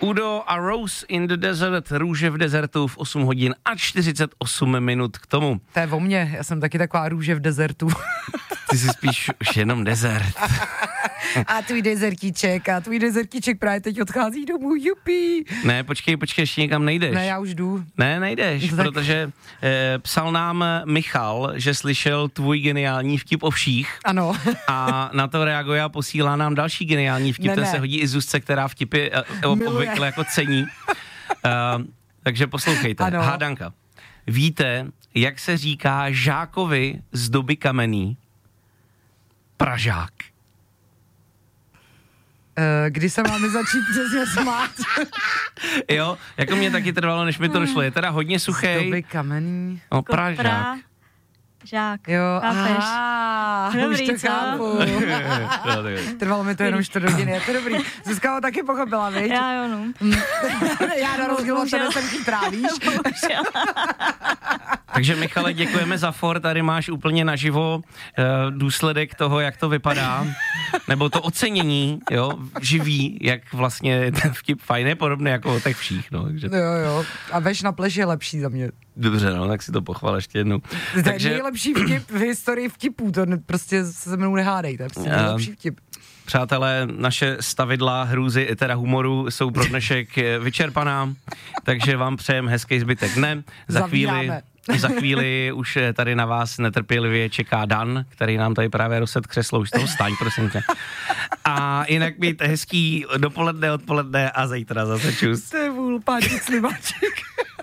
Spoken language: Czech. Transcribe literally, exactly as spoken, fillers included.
Udo a Rose in the Desert, růže v dezertu v osm hodin a čtyřicet osm minut k tomu. To je o mně, já jsem taky taková růže v dezertu. Ty jsi spíš už jenom dezert. A tvůj dezertíček, a tvůj dezertíček právě teď odchází domů, jupí. Ne, počkej, počkej, ještě někam nejdeš. Ne, já už jdu. Ne, nejdeš, tak... protože eh, psal nám Michal, že slyšel tvůj geniální vtip o vších. Ano. A na to reaguje a posílá nám další geniální vtip, ne, ten ne. se hodí i Zuzce, která vtipy eh, obvykle jako cení. Uh, takže poslouchejte, ano. Hádanka. Víte, jak se říká žákovi z doby kamenný? Pražák. Kdy se máme začít přesně smát? Jo, jako mě taky trvalo, než mi to došlo. Je teda hodně suchej. Z doby kamenný. No, Pražák. Žák. Jo, chápeš? aha, Dobrý, už to co? chápu. Trvalo mi to jenom čtvrt hodiny, je to dobrý. Zuzka ho taky pochopila, viď? Já jo, no. Já na rozdíl od tebe jsem chytrá, víš? Takže Michale, děkujeme za for, tady máš úplně naživo uh, důsledek toho, jak to vypadá, nebo to ocenění, jo, živý, jak vlastně ten vtip fajn je podobný jako o těch vších, no. Takže... Jo, jo, a veš na pleš je lepší za mě. Dobře, no, tak si to pochval ještě jednou. To je Takže... nejlepší vtip v historii vtipů, to ne, prostě se mnou nehádejte, to je prostě nejlepší vtip. Přátelé, naše stavidla hrůzy, teda humoru, jsou pro dnešek vyčerpaná, takže vám přejem hezký zbytek dne. Za chvíli, za chvíli už tady na vás netrpělivě čeká Dan, který nám tady právě rozset křeslo, už z toho staň, prosím tě. A jinak mít hezký dopoledne, odpoledne a zítra zase čus. To je vůl, páček, slimáček.